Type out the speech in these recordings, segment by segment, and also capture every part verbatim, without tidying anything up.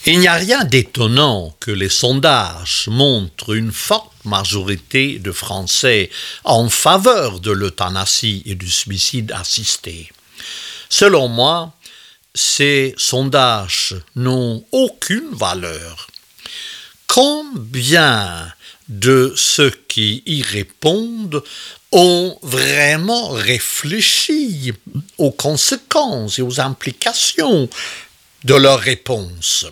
Il n'y a rien d'étonnant que les sondages montrent une forte majorité de Français en faveur de l'euthanasie et du suicide assisté. Selon moi, ces sondages n'ont aucune valeur. Combien de ceux qui y répondent ont vraiment réfléchi aux conséquences et aux implications de leurs réponses?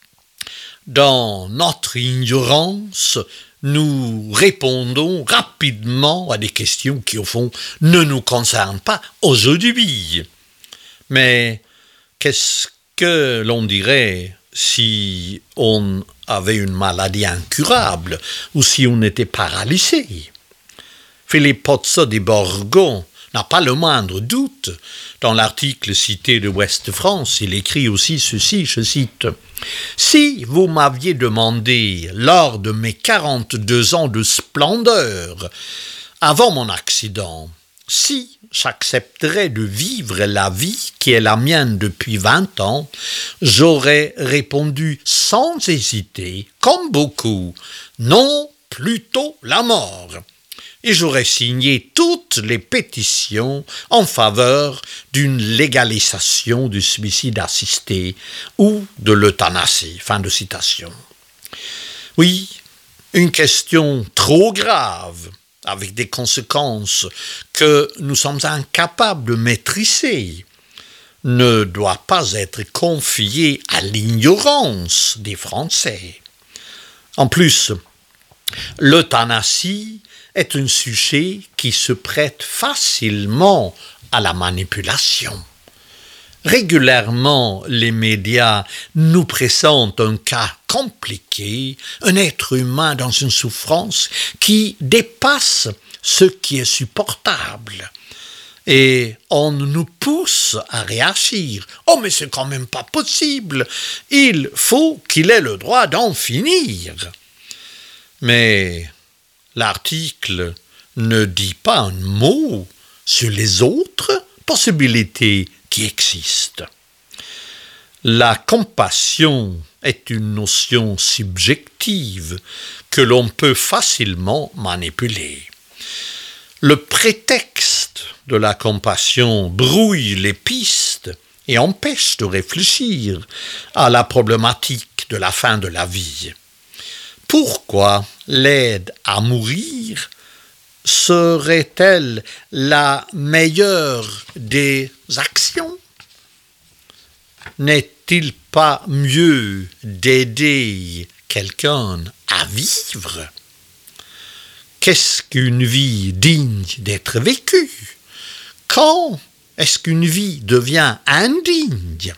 Dans notre ignorance, nous répondons rapidement à des questions qui, au fond, ne nous concernent pas aujourd'hui. Mais qu'est-ce que l'on dirait si on avait une maladie incurable ou si on était paralysé? Philippe Pozzo di Borgo n'a pas le moindre doute. Dans l'article cité de Ouest France, il écrit aussi ceci, je cite « Si vous m'aviez demandé, lors de mes quarante-deux ans de splendeur, avant mon accident, si j'accepterais de vivre la vie qui est la mienne depuis vingt ans, j'aurais répondu sans hésiter, comme beaucoup, non, plutôt la mort. Et j'aurais signé toutes les pétitions en faveur d'une légalisation du suicide assisté ou de l'euthanasie. » Fin de citation. Oui, une question trop grave, avec des conséquences que nous sommes incapables de maîtriser, ne doit pas être confiée à l'ignorance des Français. En plus, l'euthanasie est un sujet qui se prête facilement à la manipulation. Régulièrement, les médias nous présentent un cas compliqué, un être humain dans une souffrance qui dépasse ce qui est supportable. Et on nous pousse à réagir. « Oh, mais c'est quand même pas possible, il faut qu'il ait le droit d'en finir. » Mais l'article ne dit pas un mot sur les autres possibilités qui existent. La compassion est une notion subjective que l'on peut facilement manipuler. Le prétexte de la compassion brouille les pistes et empêche de réfléchir à la problématique de la fin de la vie. Pourquoi l'aide à mourir serait-elle la meilleure des actions? N'est-il pas mieux d'aider quelqu'un à vivre? Qu'est-ce qu'une vie digne d'être vécue? Quand est-ce qu'une vie devient indigne?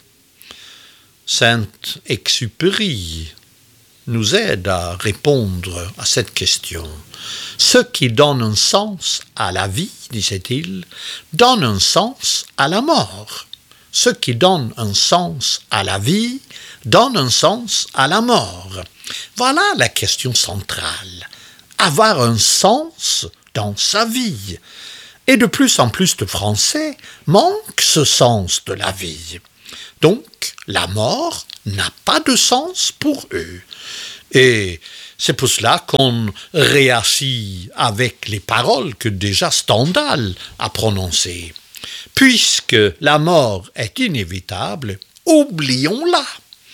Saint-Exupéry nous aide à répondre à cette question. Ce qui donne un sens à la vie, disait-il, donne un sens à la mort. Ce qui donne un sens à la vie donne un sens à la mort. Voilà la question centrale. Avoir un sens dans sa vie. Et de plus en plus de Français manquent ce sens de la vie. Donc, la mort n'a pas de sens pour eux. Et c'est pour cela qu'on réagit avec les paroles que déjà Stendhal a prononcées. Puisque la mort est inévitable, oublions-la.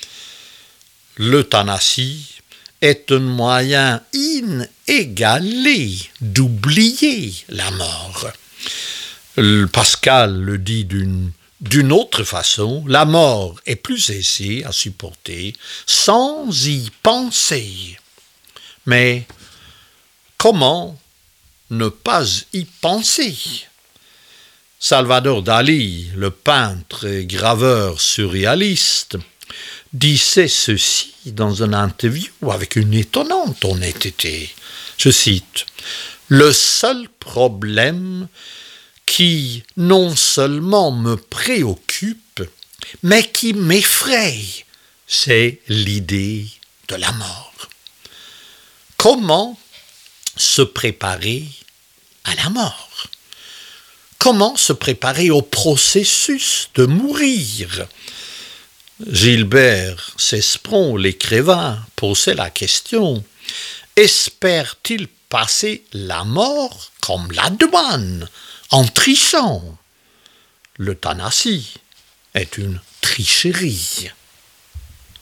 L'euthanasie est un moyen inégalé d'oublier la mort. Pascal le dit d'une D'une autre façon, la mort est plus aisée à supporter sans y penser. Mais comment ne pas y penser? Salvador Dali, le peintre et graveur surréaliste, disait ceci dans une interview avec une étonnante honnêteté. Je cite « Le seul problème qui non seulement me préoccupe, mais qui m'effraie, c'est l'idée de la mort. » Comment se préparer à la mort? Comment se préparer au processus de mourir? Gilbert Cesbron, l'écrivain, posait la question « Espère-t-il passer la mort comme la douane, en trichant ?» L'euthanasie est une tricherie.